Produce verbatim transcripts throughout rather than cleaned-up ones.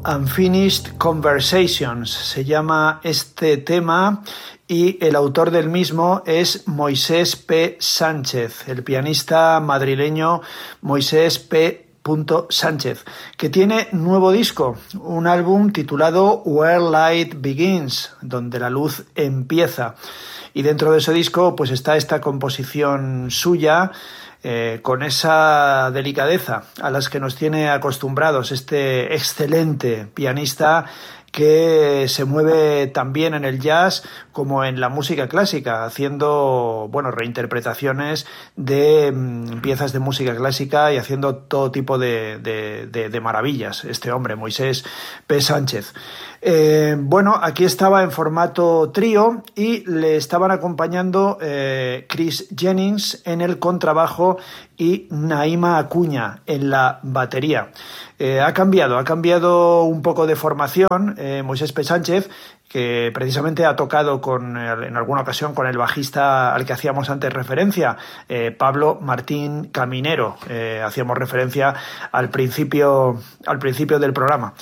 Unfinished Conversations se llama este tema y el autor del mismo es Moisés P. Sánchez, el pianista madrileño Moisés P. Sánchez, que tiene nuevo disco, un álbum titulado Where Light Begins, donde la luz empieza. Y dentro de ese disco pues está esta composición suya, Eh, con esa delicadeza a las que nos tiene acostumbrados este excelente pianista que se mueve también en el jazz como en la música clásica, haciendo, bueno, reinterpretaciones de mm, piezas de música clásica y haciendo todo tipo de, de, de, de maravillas, este hombre, Moisés P. Sánchez. Eh, bueno, aquí estaba en formato trío y le estaban acompañando eh, Chris Jennings en el contrabajo y Naima Acuña en la batería. Eh, ha cambiado, ha cambiado un poco de formación eh, Moisés P. Sánchez, que precisamente ha tocado con, en alguna ocasión con el bajista al que hacíamos antes referencia, eh, Pablo Martín Caminero. Eh, hacíamos referencia al principio, al principio del programa.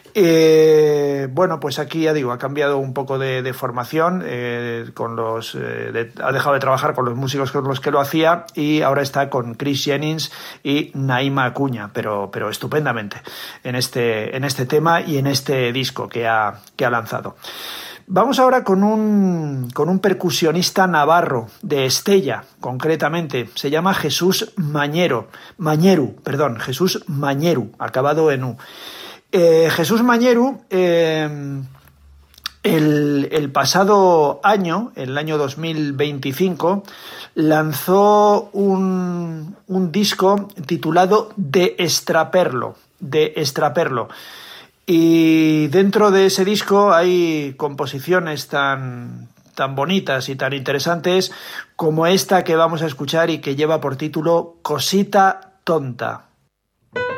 Eh, bueno, pues aquí ya digo, ha cambiado un poco de, de formación, eh, con los, eh, de, ha dejado de trabajar con los músicos con los que lo hacía y ahora está con Chris Jennings y Naima Acuña, pero, pero estupendamente en este, en este tema y en este disco que ha, que ha lanzado. Vamos ahora con un, con un percusionista navarro de Estella, concretamente. Se llama Jesús Mañero, Mañeru, perdón, Jesús Mañeru, acabado en U. Eh, Jesús Mañeru, eh, el, el pasado año, el año dos mil veinticinco, lanzó un, un disco titulado De Extraperlo, De Extraperlo. Y dentro de ese disco hay composiciones tan, tan bonitas y tan interesantes como esta que vamos a escuchar y que lleva por título Cosita Tonta.